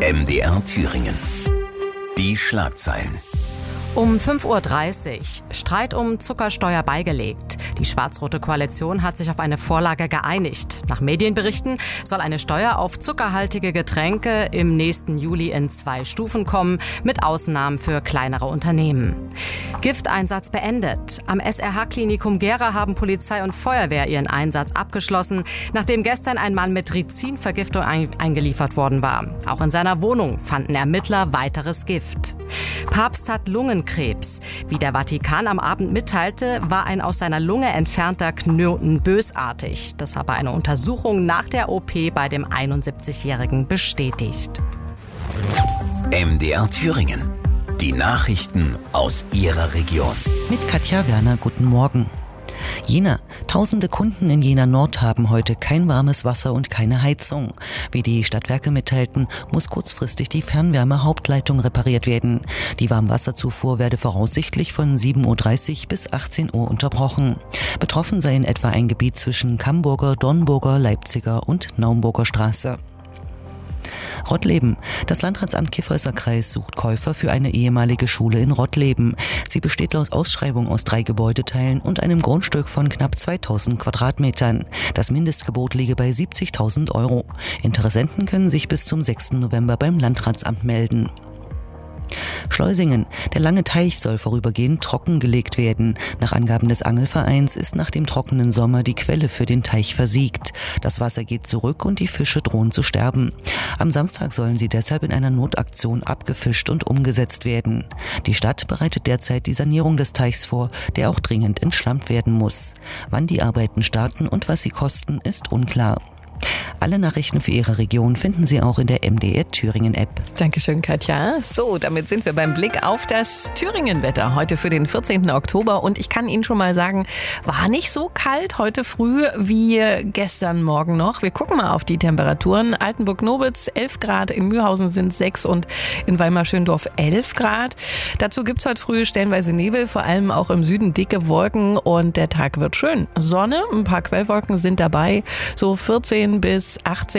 MDR Thüringen. Die Schlagzeilen. Um 5:30 Uhr. Streit um Zuckersteuer beigelegt. Die schwarz-rote Koalition hat sich auf eine Vorlage geeinigt. Nach Medienberichten soll eine Steuer auf zuckerhaltige Getränke im nächsten Juli in 2 Stufen kommen, mit Ausnahmen für kleinere Unternehmen. Gifteinsatz beendet. Am SRH-Klinikum Gera haben Polizei und Feuerwehr ihren Einsatz abgeschlossen, nachdem gestern ein Mann mit Rizinvergiftung eingeliefert worden war. Auch in seiner Wohnung fanden Ermittler weiteres Gift. Papst hat Lungenkrebs. Wie der Vatikan am Abend mitteilte, war ein aus seiner Lunge entfernter Knoten bösartig. Das habe eine Untersuchung nach der OP bei dem 71-Jährigen bestätigt. MDR Thüringen. Die Nachrichten aus Ihrer Region. Mit Katja Werner, guten Morgen. Jena. Tausende Kunden in Jena Nord haben heute kein warmes Wasser und keine Heizung. Wie die Stadtwerke mitteilten, muss kurzfristig die Fernwärme-Hauptleitung repariert werden. Die Warmwasserzufuhr werde voraussichtlich von 7:30 Uhr bis 18 Uhr unterbrochen. Betroffen sei in etwa ein Gebiet zwischen Camburger, Dornburger, Leipziger und Naumburger Straße. Rottleben. Das Landratsamt Kyffhäuser-Kreis sucht Käufer für eine ehemalige Schule in Rottleben. Sie besteht laut Ausschreibung aus 3 Gebäudeteilen und einem Grundstück von knapp 2000 Quadratmetern. Das Mindestgebot liege bei 70.000 €. Interessenten können sich bis zum 6. November beim Landratsamt melden. Schleusingen. Der lange Teich soll vorübergehend trockengelegt werden. Nach Angaben des Angelvereins ist nach dem trockenen Sommer die Quelle für den Teich versiegt. Das Wasser geht zurück und die Fische drohen zu sterben. Am Samstag sollen sie deshalb in einer Notaktion abgefischt und umgesetzt werden. Die Stadt bereitet derzeit die Sanierung des Teichs vor, der auch dringend entschlammt werden muss. Wann die Arbeiten starten und was sie kosten, ist unklar. Alle Nachrichten für Ihre Region finden Sie auch in der MDR Thüringen App. Dankeschön, Katja. So, damit sind wir beim Blick auf das Thüringen-Wetter heute für den 14. Oktober. Und ich kann Ihnen schon mal sagen, war nicht so kalt heute früh wie gestern Morgen noch. Wir gucken mal auf die Temperaturen. Altenburg-Nobitz 11 Grad, in Mühlhausen sind 6 und in Weimar-Schöndorf 11 Grad. Dazu gibt es heute früh stellenweise Nebel, vor allem auch im Süden dicke Wolken und der Tag wird schön. Sonne, ein paar Quellwolken sind dabei, so 14 bis 18